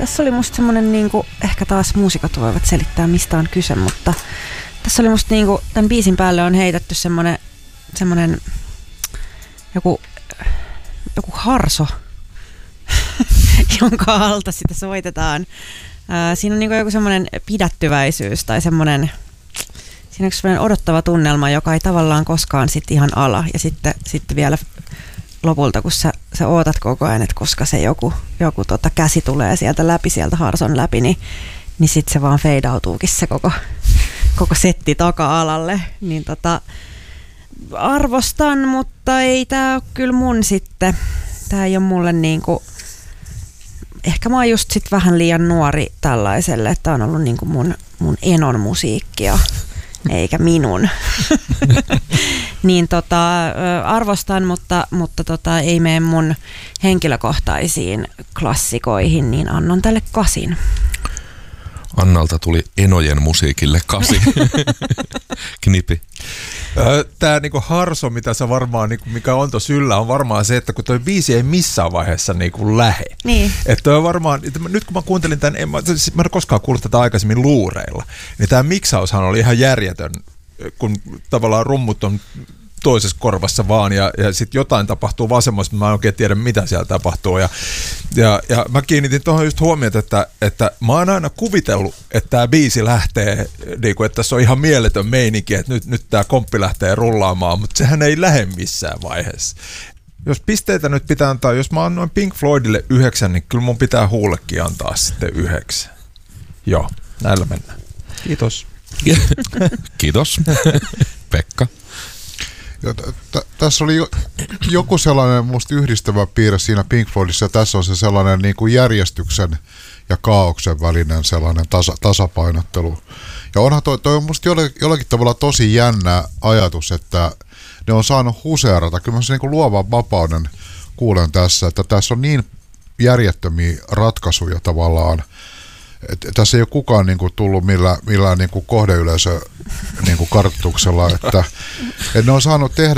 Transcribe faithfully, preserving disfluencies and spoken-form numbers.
Tässä oli musta semmonen niinku, ehkä taas muusikot voivat selittää mistä on kyse, mutta tässä oli musta niinku, tämän biisin päälle on heitetty semmonen, semmonen joku, joku harso, jonka alta sitä soitetaan. Ää, siinä on niinku joku semmonen pidättyväisyys tai semmonen, siinä on semmonen odottava tunnelma, joka ei tavallaan koskaan sit ihan ala ja sitten, sitten vielä lopulta, kun sä, sä ootat koko ajan, että koska se joku, joku tota käsi tulee sieltä läpi, sieltä harson läpi, niin, niin sitten se vaan feidautuukin se koko, koko setti taka-alalle. Niin tota, arvostan, mutta ei tää ole kyllä mun sitten. Tää ei ole mulle niinku, ehkä mä oon just sit vähän liian nuori tällaiselle, että tää on ollut niinku mun, mun enon musiikkia. Eikä minun. Niin tota, arvostan, mutta, mutta tota, ei mene mun henkilökohtaisiin klassikoihin, niin annan tälle kasin. Annalta tuli enojen musiikille kasi. Knipi. Tämä niinku harso, mitä sä varmaan, niinku, mikä on tuossa yllä, on varmaan se, että kun toi biisi ei missään vaiheessa niinku lähe. Niin. Että on varmaan, että nyt kun mä kuuntelin tämän, en mä, siis mä en koskaan kuullut tätä aikaisemmin luureilla, niin tämä miksaushan oli ihan järjetön, kun tavallaan rummut on toisessa korvassa vaan ja, ja sitten jotain tapahtuu vasemmassa, mä en oikein tiedä mitä siellä tapahtuu ja, ja, ja mä kiinnitin tuohon just huomiota, että, että mä oon aina kuvitellut, että tämä biisi lähtee, niin kuin, että tässä on ihan mieletön meininki, että nyt, nyt tämä komppi lähtee rullaamaan, mutta sehän ei lähde missään vaiheessa. Jos pisteitä nyt pitää antaa, jos mä annoin Pink Floydille yhdeksän, niin kyllä mun pitää Huullekin antaa sitten yhdeksän. Joo, näillä mennään. Kiitos. Kiitos. Pekka. Ja t- t- tässä oli jo, joku sellainen musta yhdistävä piirre siinä Pink Floydissa, ja tässä on se sellainen niin kuin järjestyksen ja kaaoksen välinen sellainen tasa, tasapainottelu. Ja onhan toi, toi on musta jollakin, jollakin tavalla tosi jännä ajatus, että ne on saanut huseerata. Kyllä mä se niin kuin luovan vapauden kuulen tässä, että tässä on niin järjettömiä ratkaisuja tavallaan. Et tässä ei ole kukaan niinku tullut millään, millään niinku kohdeyleisö niinku kartoituksella, että et ne on saanut tehdä